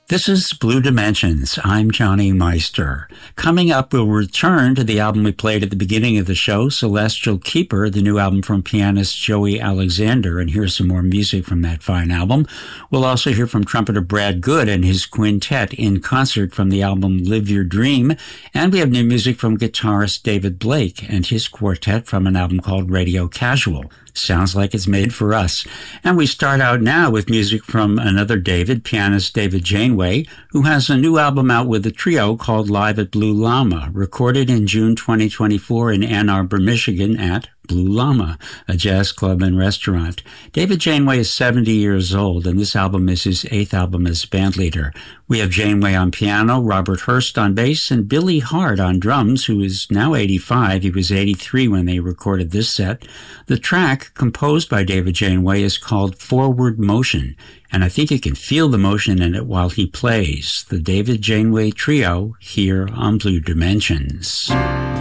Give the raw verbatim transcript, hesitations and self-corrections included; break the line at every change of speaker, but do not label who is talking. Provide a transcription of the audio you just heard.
This is Blue Dimensions. I'm Johnny Meister. Coming up, we'll return to the album we played at the beginning of the show, Celestial Keeper, the new album from pianist Joey Alexander, and here's some more music from that fine album. We'll also hear from trumpeter Brad Good and his quintet in concert from the album Live Your Dream, and we have new music from guitarist David Blake and his quartet from an album called Radio Casual. Sounds like it's made for us. And we start out now with music from another David, pianist David Janeway, who has a new album out with a trio called Live at Blue Llama, recorded in June twenty twenty-four in Ann Arbor, Michigan at Blue Llama, a jazz club and restaurant. David Janeway is seventy years old, and this album is his eighth album as bandleader. We have Janeway on piano, Robert Hurst on bass, and Billy Hart on drums, who is now eighty-five. He was eighty-three when they recorded this set. The track, composed by David Janeway, is called Forward Motion, and I think you can feel the motion in it while he plays. The David Janeway Trio here on Blue Dimensions.